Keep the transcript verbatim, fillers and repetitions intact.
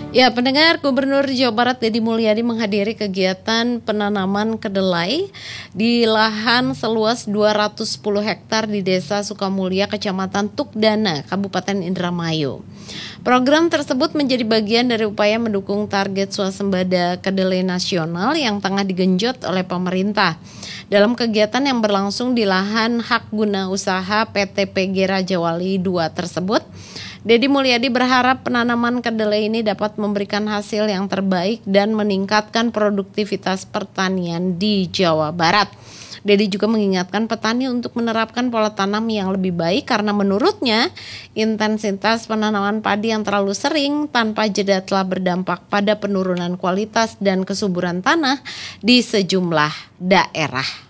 Ya, pendengar, Gubernur Jawa Barat Deddy Mulyadi menghadiri kegiatan penanaman kedelai di lahan seluas dua ratus sepuluh hektar di Desa Sukamulya, Kecamatan Tukdana, Kabupaten Indramayu. Program tersebut menjadi bagian dari upaya mendukung target swasembada kedelai nasional yang tengah digenjot oleh pemerintah. Dalam kegiatan yang berlangsung di lahan hak guna usaha P T P G Rajawali dua tersebut, Deddy Mulyadi berharap penanaman kedelai ini dapat memberikan hasil yang terbaik dan meningkatkan produktivitas pertanian di Jawa Barat. Deddy juga mengingatkan petani untuk menerapkan pola tanam yang lebih baik karena menurutnya intensitas penanaman padi yang terlalu sering tanpa jeda telah berdampak pada penurunan kualitas dan kesuburan tanah di sejumlah daerah.